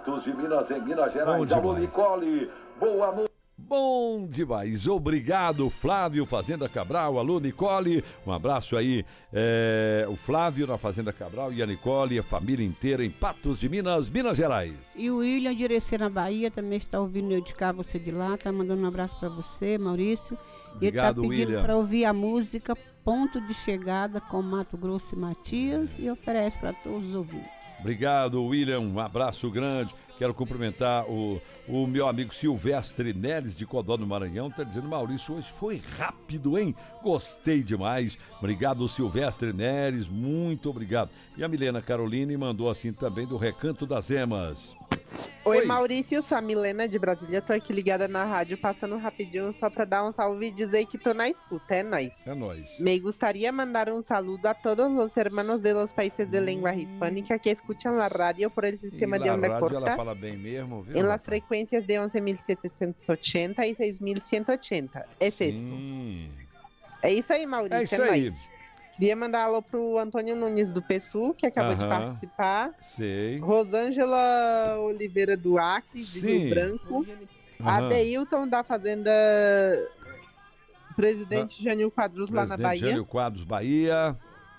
Patos de Minas, em Minas Gerais. Alô, Nicole, boa noite. Bom demais, obrigado Flávio, Fazenda Cabral, alô Nicole, um abraço aí, o Flávio na Fazenda Cabral e a Nicole e a família inteira em Patos de Minas, Minas Gerais. E o William de Irecê, na Bahia, também está ouvindo eu de cá, você de lá, tá mandando um abraço para você, Maurício. Obrigado, e ele tá pedindo para ouvir a música Ponto de Chegada com Mato Grosso e Matias e oferece para todos os ouvintes. Obrigado, William, um abraço grande. Quero cumprimentar o meu amigo Silvestre Neres de Codó do Maranhão, tá dizendo, Maurício, hoje foi rápido, hein? Gostei demais. Obrigado, Silvestre Neres, muito obrigado. E a Milena Caroline mandou assim também do Recanto das Emas. Oi, Maurício, sou a Milena de Brasília, tô aqui ligada na rádio, passando rapidinho só pra dar um salve e dizer que tô na escuta, é nóis. É nóis. Me gustaría mandar un saludo a todos los hermanos de los países de lengua hispánica que escuchan la radio por el sistema de onda corta, ela fala bem mesmo, viu? en las frecuencias de 11.780 y 6.180. Es esto. É isso aí, Maurício, é isso aí. Nóis. Queria mandar alô pro Antônio Nunes do PSU, que acabou de participar. Sei. Rosângela Oliveira do Acre, de Rio Branco. Adeilton da Fazenda Presidente Jânio Quadros, lá na Bahia. Jânio Quadros, Bahia.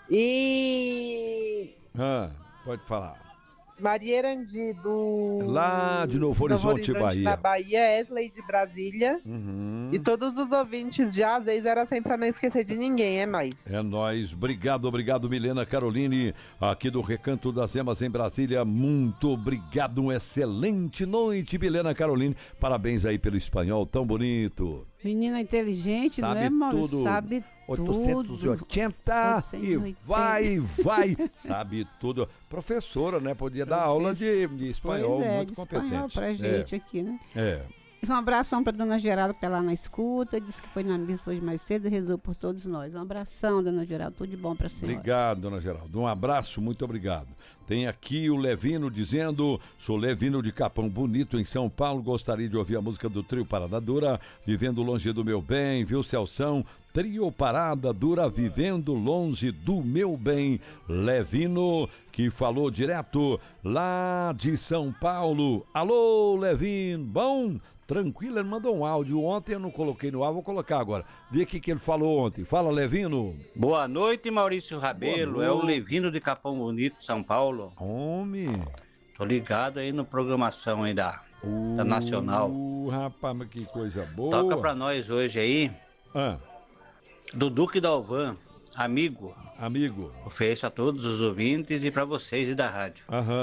E... pode falar. Maria Erandi do... Lá de Novo Horizonte, Bahia. Na Bahia, Esley de Brasília. E todos os ouvintes de às vezes era sempre pra não esquecer de ninguém, é nóis. É nóis. Obrigado, Milena Caroline, aqui do Recanto das Emas em Brasília. Muito obrigado, uma excelente noite, Milena Caroline. Parabéns aí pelo espanhol tão bonito. Menina inteligente, não é, Maurício? Tudo. Sabe 880 e vai, sabe tudo. Professora, né? Podia dar aula de espanhol, muito de competente. Espanhol pra gente aqui, né? É. Um abração pra Dona Geralda, que tá lá na escuta, disse que foi na missa hoje mais cedo e rezou por todos nós. Um abração, Dona Geralda, tudo de bom pra senhora. Obrigado, Dona Geralda, um abraço, muito obrigado. Tem aqui o Levino dizendo, sou Levino de Capão Bonito, em São Paulo, gostaria de ouvir a música do Trio Parada Dura, Vivendo Longe do Meu Bem, viu, Celção? Trio Parada Dura, Vivendo Longe do Meu Bem. Levino, que falou direto lá de São Paulo. Alô, Levino, bom? Tranquilo, ele mandou um áudio ontem, eu não coloquei no ar, vou colocar agora. Vê o que ele falou ontem. Fala, Levino. Boa noite, Maurício Rabelo. É o Levino de Capão Bonito, São Paulo. Homem. Tô ligado aí na programação aí da Nacional. Rapaz, mas que coisa boa. Toca pra nós hoje aí. Do Duque Dalvan, amigo. Ofereço a todos os ouvintes e pra vocês e da rádio.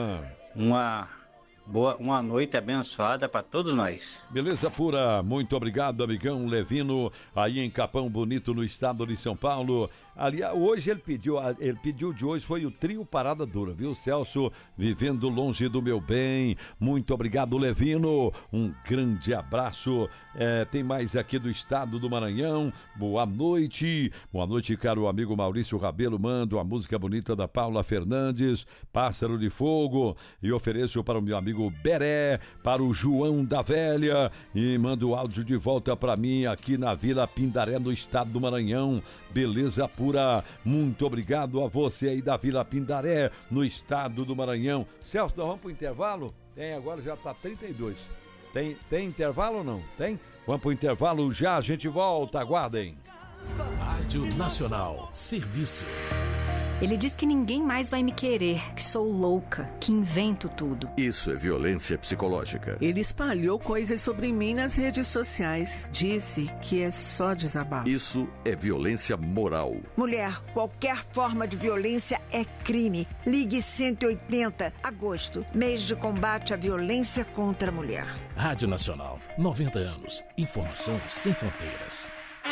Uma noite abençoada para todos nós. Beleza pura, muito obrigado, amigão Levino, aí em Capão Bonito, no estado de São Paulo. Aliás, hoje ele pediu de hoje foi o Trio Parada Dura, viu, Celso? Vivendo Longe do Meu Bem. Muito obrigado, Levino. Um grande abraço. Tem mais aqui do estado do Maranhão. Boa noite, caro amigo Maurício Rabelo. Mando a música bonita da Paula Fernandes, Pássaro de Fogo, e ofereço para o meu amigo Beré, para o João da Velha, e mando o áudio de volta para mim aqui na Vila Pindaré, no estado do Maranhão. Beleza pura, muito obrigado a você aí da Vila Pindaré, no estado do Maranhão. Celso, nós vamos pro intervalo? Tem, agora já tá 32. Tem intervalo ou não? Tem? Vamos pro intervalo já, a gente volta, aguardem. Rádio Nacional, serviço. Ele diz que ninguém mais vai me querer, que sou louca, que invento tudo. Isso é violência psicológica. Ele espalhou coisas sobre mim nas redes sociais. Disse que é só desabafo. Isso é violência moral. Mulher, qualquer forma de violência é crime. Ligue 180. Agosto, mês de combate à violência contra a mulher. Rádio Nacional, 90 anos. Informação sem fronteiras.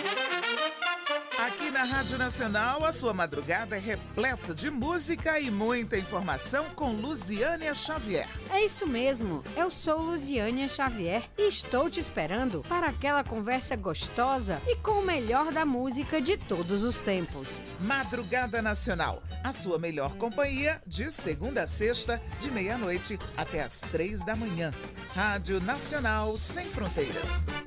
Aqui na Rádio Nacional, a sua madrugada é repleta de música e muita informação com Luziânia Xavier. É isso mesmo, eu sou Luziânia Xavier e estou te esperando para aquela conversa gostosa e com o melhor da música de todos os tempos. Madrugada Nacional, a sua melhor companhia de segunda a sexta, de meia-noite até às 3 da manhã. Rádio Nacional sem fronteiras.